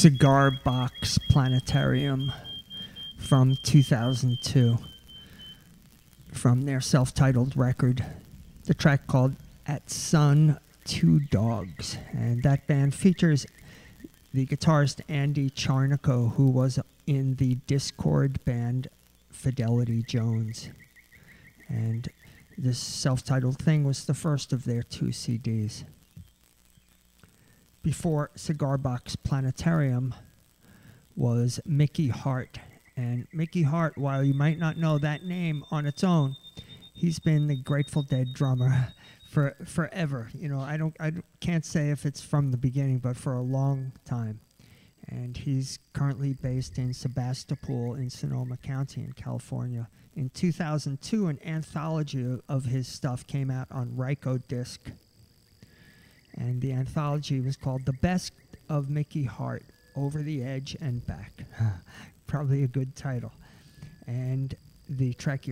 Cigar Box Planetarium from 2002 from their self-titled record. The track called At Sun, Two Dogs. And that band features the guitarist Andy Charnico, who was in the Discord band Fidelity Jones. And this self-titled thing was the first of their 2 CDs. Before Cigar Box Planetarium was Mickey Hart. And Mickey Hart, while you might not know that name on its own, he's been the Grateful Dead drummer for forever. You know, I can't say if it's from the beginning, but for a long time. And he's currently based in Sebastopol in Sonoma County in California. In 2002, an anthology of his stuff came out on Ryko Disc. And the anthology was called The Best of Mickey Hart, Over the Edge and Back. Probably a good title. And the track